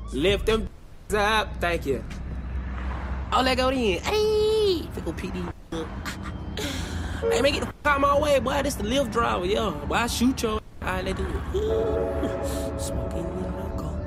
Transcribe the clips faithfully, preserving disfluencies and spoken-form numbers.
Lift them up. Thank you. Oh, let go then. Hey, fickle P D. Hey, man, get the f out my way, boy. This the lift driver, yo. Boy, I shoot your. All right, let's do it. Ooh. Smoking with no go.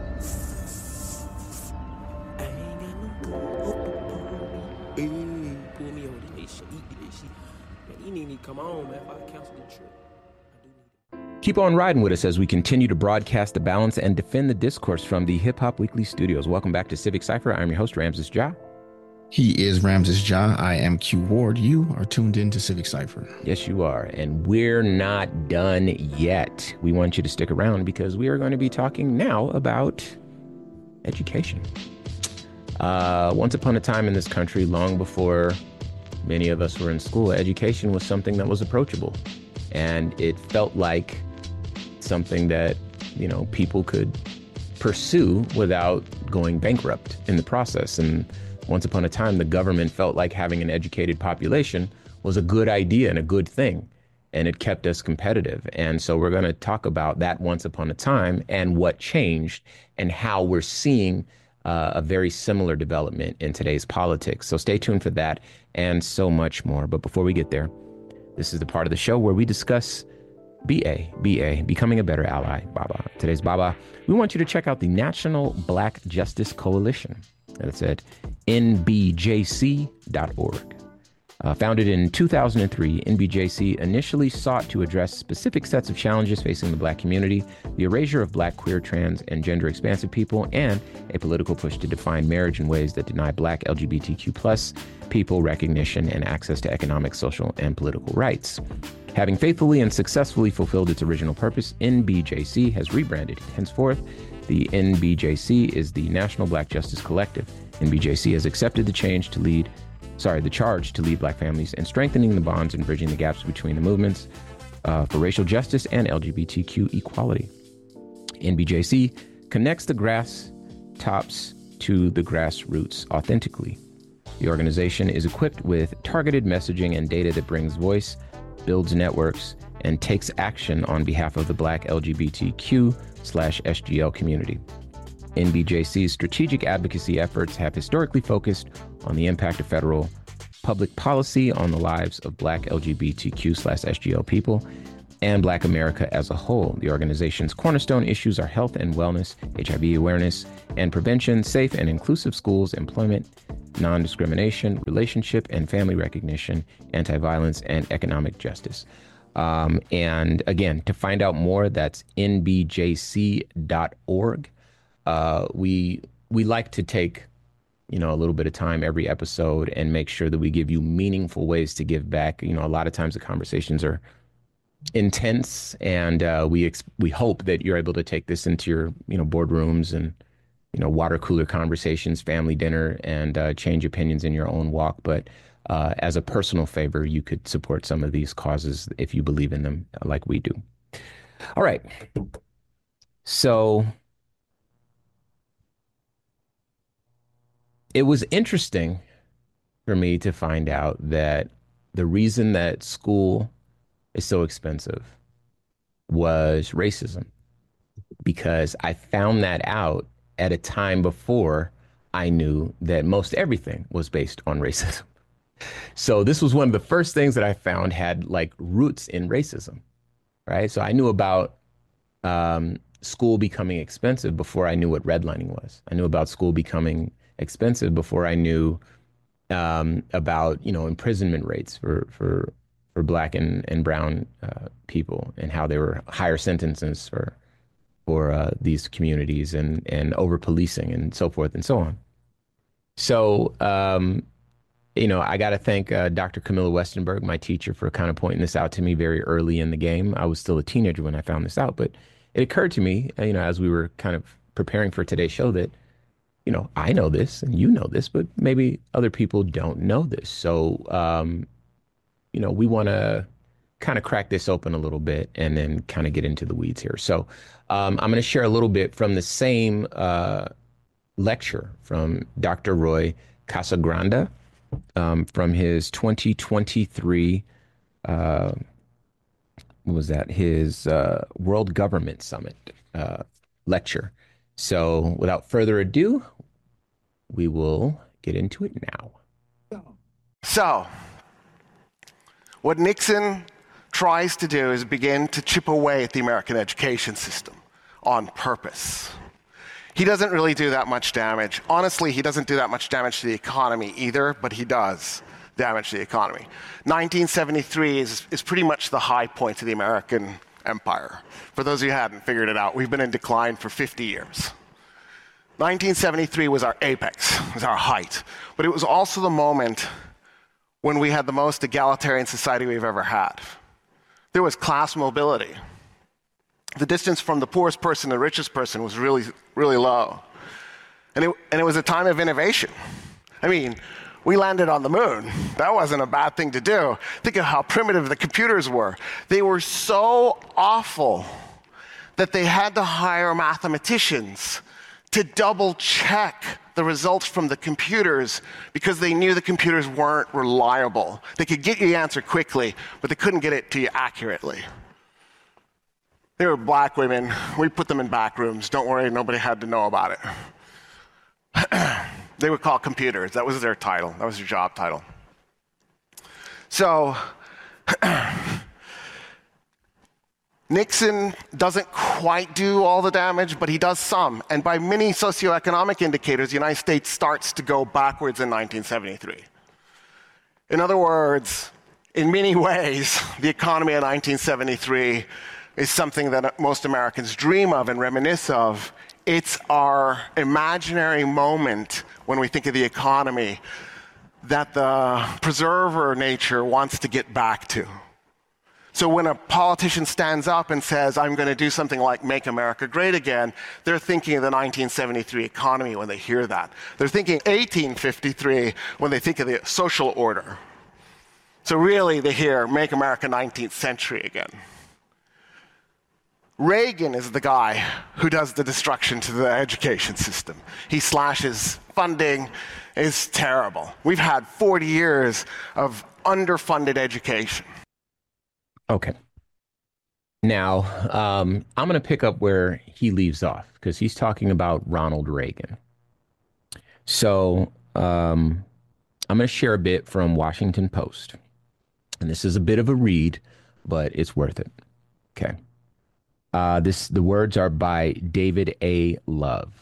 I ain't got no go. Hey, pull me over this shit. Eat this shit. Man, you need me to come on, man, if I cancel the trip. Keep on riding with us as we continue to broadcast the balance and defend the discourse from the Hip Hop Weekly studios. Welcome back to Civic Cypher. I'm your host, Ramses Ja. He is Ramses Ja. I am Q Ward. You are tuned in to Civic Cypher. Yes, you are. And we're not done yet. We want you to stick around because we are going to be talking now about education. Uh, once upon a time in this country, long before many of us were in school, education was something that was approachable. And it felt like something that, you know, people could pursue without going bankrupt in the process. And once upon a time, the government felt like having an educated population was a good idea and a good thing, and it kept us competitive. And so we're going to talk about that once upon a time and what changed and how we're seeing uh, a very similar development in today's politics. So stay tuned for that and so much more. But before we get there, this is the part of the show where we discuss B A, B A, Becoming a Better Ally, BABA. Today's BABA, we want you to check out the National Black Justice Coalition. That's at N B J C dot org. Uh, founded in two thousand three, N B J C initially sought to address specific sets of challenges facing the Black community, the erasure of Black, queer, trans, and gender-expansive people, and a political push to define marriage in ways that deny Black L G B T Q plus people recognition and access to economic, social, and political rights. Having faithfully and successfully fulfilled its original purpose, N B J C has rebranded. Henceforth, the N B J C is the National Black Justice Collective. N B J C has accepted the change to lead, sorry, the charge to lead Black families and strengthening the bonds and bridging the gaps between the movements uh, for racial justice and L G B T Q equality. N B J C connects the grass tops to the grassroots authentically. The organization is equipped with targeted messaging and data that brings voice, builds networks, and takes action on behalf of the Black L G B T Q slash S G L community. N B J C's strategic advocacy efforts have historically focused on the impact of federal public policy on the lives of Black L G B T Q slash S G L people and Black America as a whole. The organization's cornerstone issues are health and wellness, H I V awareness and prevention, safe and inclusive schools, employment, non-discrimination, relationship and family recognition, anti-violence, and economic justice. Um, and again, to find out more, that's N B J C dot org. Uh, we we like to take, you know, a little bit of time every episode and make sure that we give you meaningful ways to give back. You know, a lot of times the conversations are intense, and uh, we ex- we hope that you're able to take this into your, you know, boardrooms and, you know, water cooler conversations, family dinner, and uh, change opinions in your own walk. But uh, as a personal favor, you could support some of these causes if you believe in them like we do. All right. So it was interesting for me to find out that the reason that school is so expensive was racism, because I found that out at a time before I knew that most everything was based on racism. So this was one of the first things that I found had like roots in racism, right? So I knew about um, school becoming expensive before I knew what redlining was. I knew about school becoming expensive before I knew um, about, you know, imprisonment rates for for for Black and, and brown uh, people, and how they were higher sentences for for uh, these communities, and and over policing and so forth and so on. So, um, you know, I got to thank uh, Doctor Camilla Westenberg, my teacher, for kind of pointing this out to me very early in the game. I was still a teenager when I found this out, but it occurred to me, you know, as we were kind of preparing for today's show, that, you know, I know this and you know this, but maybe other people don't know this. So, um, you know, we want to kind of crack this open a little bit and then kind of get into the weeds here. So um, I'm going to share a little bit from the same uh, lecture from Doctor Roy Casagranda um, from his twenty twenty-three, uh, what was that, his uh, World Government Summit uh, lecture. So without further ado, we will get into it now. So, what Nixon tries to do is begin to chip away at the American education system on purpose. He doesn't really do that much damage. Honestly, he doesn't do that much damage to the economy either, but he does damage to the economy. nineteen seventy-three is, is pretty much the high point of the American empire. For those of you who hadn't figured it out, we've been in decline for fifty years. nineteen seventy-three was our apex, was our height. But it was also the moment when we had the most egalitarian society we've ever had. There was class mobility. The distance from the poorest person to the richest person was really, really low. And it, and it was a time of innovation. I mean, we landed on the moon. That wasn't a bad thing to do. Think of how primitive the computers were. They were so awful that they had to hire mathematicians to double check the results from the computers because they knew the computers weren't reliable. They could get you the answer quickly, but they couldn't get it to you accurately. They were black women. We put them in back rooms. Don't worry, nobody had to know about it. They were called computers. That was their title. That was their job title. So, Nixon doesn't quite do all the damage, but he does some. And by many socioeconomic indicators, the United States starts to go backwards in nineteen seventy-three. In other words, in many ways, the economy of nineteen seventy-three is something that most Americans dream of and reminisce of. It's our imaginary moment when we think of the economy that the preserver nature wants to get back to. So when a politician stands up and says, I'm going to do something like Make America Great Again, they're thinking of the nineteen seventy-three economy when they hear that. They're thinking eighteen fifty-three when they think of the social order. So really they hear Make America nineteenth century again. Reagan is the guy who does the destruction to the education system. He slashes funding. It's terrible. We've had forty years of underfunded education. Okay. Now, um, I'm going to pick up where he leaves off because he's talking about Ronald Reagan. So um, I'm going to share a bit from Washington Post. And this is a bit of a read, but it's worth it. Okay. Uh, this the words are by David A. Love.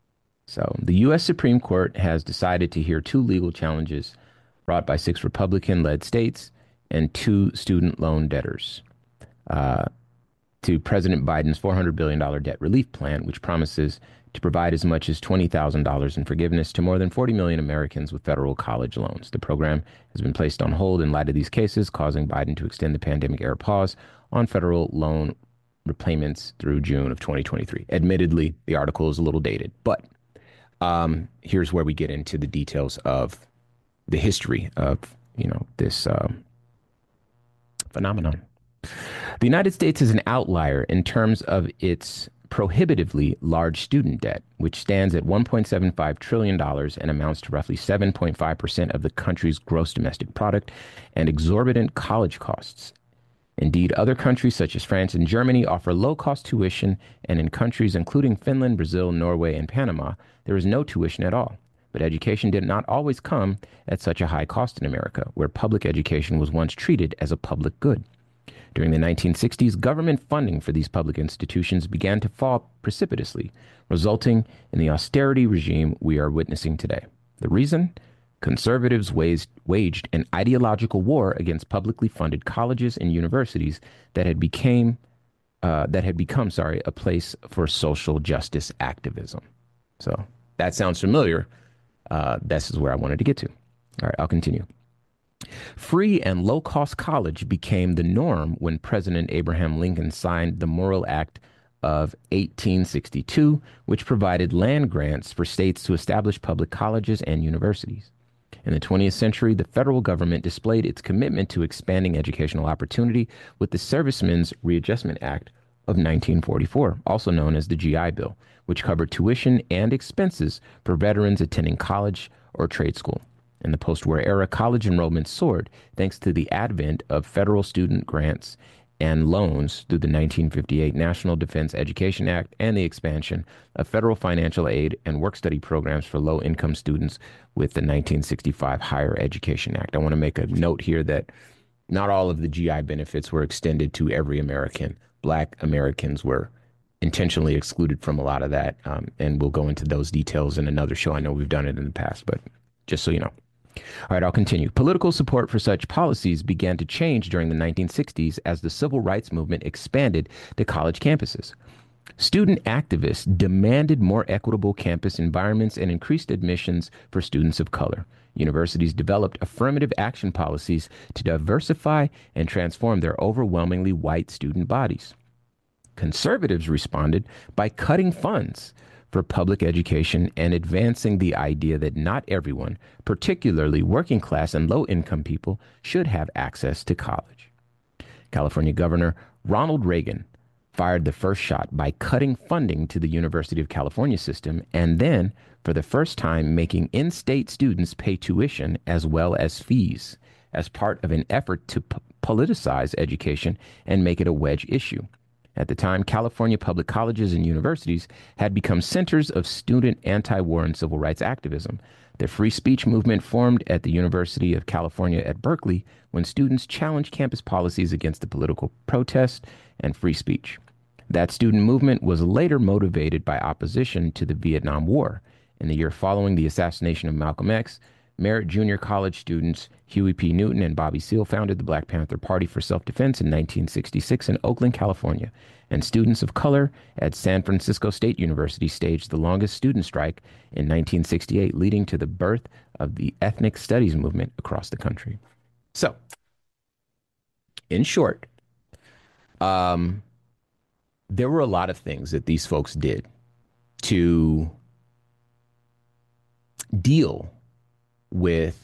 So the U S Supreme Court has decided to hear two legal challenges brought by six Republican-led states and two student loan debtors uh, to President Biden's four hundred billion dollars debt relief plan, which promises to provide as much as twenty thousand dollars in forgiveness to more than forty million Americans with federal college loans. The program has been placed on hold in light of these cases, causing Biden to extend the pandemic-era pause on federal loan repayments through June of twenty twenty-three. Admittedly, the article is a little dated, but um, here's where we get into the details of the history of, you know, this um, phenomenon. The United States is an outlier in terms of its prohibitively large student debt, which stands at one point seven five trillion dollars and amounts to roughly seven point five percent of the country's gross domestic product, and exorbitant college costs. Indeed, other countries such as France and Germany offer low-cost tuition, and in countries including Finland, Brazil, Norway, and Panama, there is no tuition at all. But education did not always come at such a high cost in America, where public education was once treated as a public good. During the nineteen sixties, government funding for these public institutions began to fall precipitously, resulting in the austerity regime we are witnessing today. The reason? Conservatives waged, waged an ideological war against publicly funded colleges and universities that had became uh, that had become, sorry, a place for social justice activism. So that sounds familiar. Uh, this is where I wanted to get to. All right, I'll continue. Free and low-cost college became the norm when President Abraham Lincoln signed the Morrill Act of eighteen sixty-two, which provided land grants for states to establish public colleges and universities. In the twentieth century, the federal government displayed its commitment to expanding educational opportunity with the Servicemen's Readjustment Act of nineteen forty-four, also known as the G I Bill, which covered tuition and expenses for veterans attending college or trade school. In the post-war era, college enrollment soared thanks to the advent of federal student grants and loans through the nineteen fifty-eight National Defense Education Act and the expansion of federal financial aid and work-study programs for low-income students with the nineteen sixty-five Higher Education Act. I want to make a note here that not all of the G I benefits were extended to every American. Black Americans were intentionally excluded from a lot of that, um, and we'll go into those details in another show. I know we've done it in the past, but just so you know. All right, I'll continue. Political support for such policies began to change during the nineteen sixties as the civil rights movement expanded to college campuses. Student activists demanded more equitable campus environments and increased admissions for students of color. Universities developed affirmative action policies to diversify and transform their overwhelmingly white student bodies. Conservatives responded by cutting funds for public education and advancing the idea that not everyone, particularly working class and low income people, should have access to college. California Governor Ronald Reagan fired the first shot by cutting funding to the University of California system and then, for the first time, making in-state students pay tuition as well as fees as part of an effort to p- politicize education and make it a wedge issue. At the time, California public colleges and universities had become centers of student anti-war and civil rights activism. The free speech movement formed at the University of California at Berkeley when students challenged campus policies against the political protest and free speech. That student movement was later motivated by opposition to the Vietnam War. In the year following the assassination of Malcolm X, Merritt Junior College students Huey P. Newton and Bobby Seale founded the Black Panther Party for Self-Defense in nineteen sixty-six in Oakland, California, and students of color at San Francisco State University staged the longest student strike in nineteen sixty-eight, leading to the birth of the ethnic studies movement across the country. So, in short, um, there were a lot of things that these folks did to deal with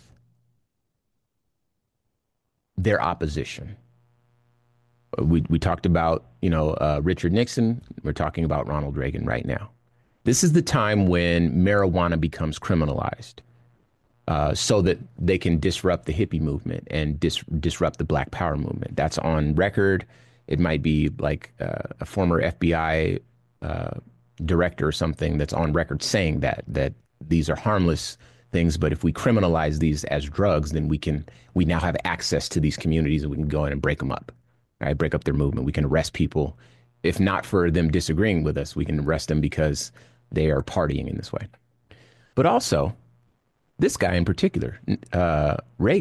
their opposition. We we talked about, you know, uh, Richard Nixon. We're talking about Ronald Reagan right now. This is the time when marijuana becomes criminalized uh, so that they can disrupt the hippie movement and dis- disrupt the Black Power movement. That's on record. It might be like uh, a former F B I uh, director or something that's on record saying that, that these are harmless things, but if we criminalize these as drugs, then we can, we now have access to these communities and we can go in and break them up, right? Break up their movement. We can arrest people. If not for them disagreeing with us, we can arrest them because they are partying in this way. But also, this guy in particular, uh, Reagan,